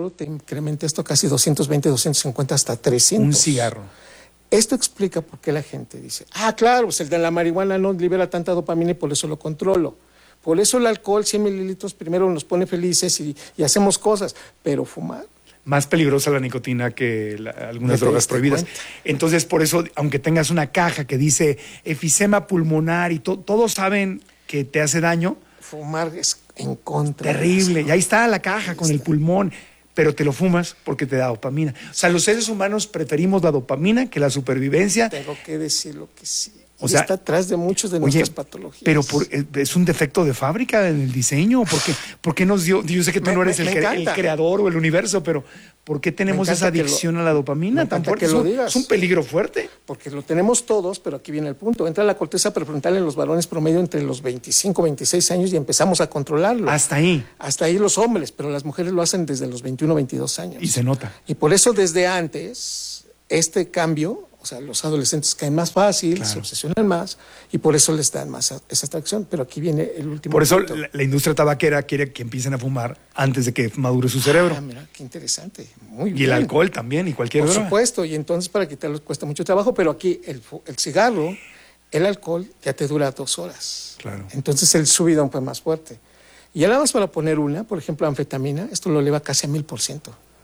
cigarro te incrementa esto casi 220, 250, hasta 300. Un cigarro. Esto explica por qué la gente dice, claro, pues el de la marihuana no libera tanta dopamina y por eso lo controlo. Por eso el alcohol, 100 mililitros, primero nos pone felices y hacemos cosas, pero fumar. Más peligrosa la nicotina que algunas drogas prohibidas. Entonces, por eso, aunque tengas una caja que dice efisema pulmonar y todos saben que te hace daño. Fumar es en contra. Terrible. Y ahí está la caja con el pulmón. Pero te lo fumas porque te da dopamina. O sea, los seres humanos preferimos la dopamina que la supervivencia. Tengo que decirlo que sí. O sea, está atrás de muchos de nuestras patologías. Pero es un defecto de fábrica en el diseño. ¿Por qué nos dio? Yo sé que tú no eres el creador o el universo, pero ¿por qué tenemos esa adicción a la dopamina tan fuerte? Es un peligro fuerte. Porque lo tenemos todos, pero aquí viene el punto. Entra la corteza prefrontal en los varones promedio entre los 25, 26 años y empezamos a controlarlo. Hasta ahí. Hasta ahí los hombres, pero las mujeres lo hacen desde los 21, 22 años. Y se nota. Y por eso desde antes, este cambio... O sea, los adolescentes caen más fácil, se obsesionan más y por eso les dan más esa atracción. Pero aquí viene el último Por eso la industria tabaquera quiere que empiecen a fumar antes de que madure su cerebro. Mira, qué interesante. Muy bien. Y el alcohol también y cualquier droga. Por supuesto, y entonces para quitarlo cuesta mucho trabajo, pero aquí el cigarro, el alcohol ya te dura 2 horas. Claro. Entonces el subidón fue más fuerte. Y ya nada más para poner una, por ejemplo, anfetamina, esto lo eleva casi a 1000%.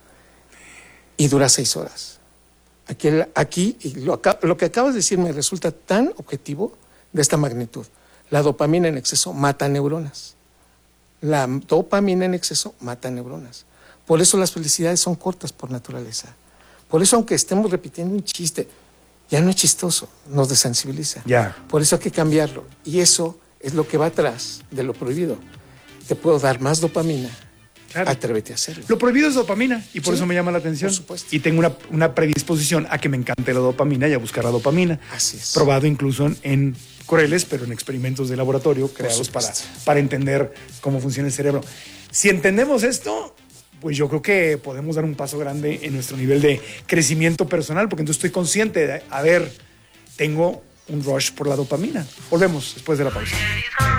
Y dura 6 horas. Aquí y lo que acabas de decir me resulta tan objetivo de esta magnitud. La dopamina en exceso mata neuronas. La dopamina en exceso mata neuronas. Por eso las felicidades son cortas por naturaleza. Por eso, aunque estemos repitiendo un chiste, ya no es chistoso, nos desensibiliza. Por eso hay que cambiarlo. Y eso es lo que va atrás de lo prohibido. Te puedo dar más dopamina. Claro. Atrévete a hacerlo. Lo prohibido es dopamina y por eso me llama la atención. Por supuesto. Y tengo una predisposición a que me encante la dopamina y a buscar la dopamina. Así es. Probado incluso en crueles, pero en experimentos de laboratorio creados para entender cómo funciona el cerebro. Si entendemos esto, pues yo creo que podemos dar un paso grande en nuestro nivel de crecimiento personal, porque entonces estoy consciente de, tengo un rush por la dopamina. Volvemos después de la pausa.